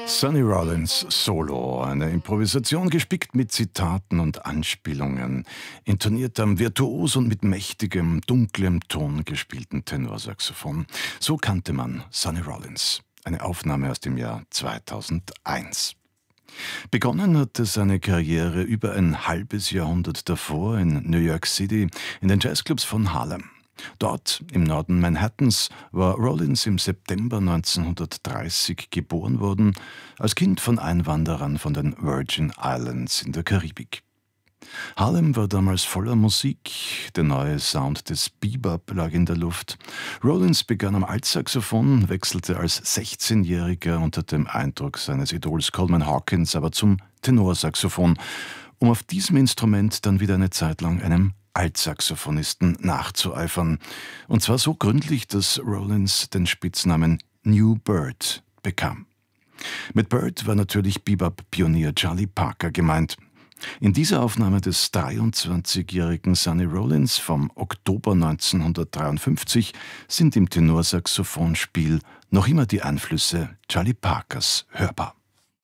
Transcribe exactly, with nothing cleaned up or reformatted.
Sonny Rollins Solo, eine Improvisation gespickt mit Zitaten und Anspielungen, intoniert am virtuos und mit mächtigem, dunklem Ton gespielten Tenorsaxophon. So kannte man Sonny Rollins. Eine Aufnahme aus dem Jahr zweitausendeins. Begonnen hatte seine Karriere über ein halbes Jahrhundert davor in New York City in den Jazzclubs von Harlem. Dort, im Norden Manhattans, war Rollins im September neunzehnhundertdreißig geboren worden, als Kind von Einwanderern von den Virgin Islands in der Karibik. Harlem war damals voller Musik, der neue Sound des Bebop lag in der Luft. Rollins begann am Altsaxophon, wechselte als sechzehnjähriger unter dem Eindruck seines Idols Coleman Hawkins aber zum Tenorsaxophon, um auf diesem Instrument dann wieder eine Zeit lang einem Altsaxophonisten nachzueifern. Und zwar so gründlich, dass Rollins den Spitznamen New Bird bekam. Mit Bird war natürlich Bebop-Pionier Charlie Parker gemeint. In dieser Aufnahme des dreiundzwanzigjährigen Sonny Rollins vom Oktober neunzehnhundertdreiundfünfzig sind im Tenorsaxophonspiel noch immer die Einflüsse Charlie Parkers hörbar.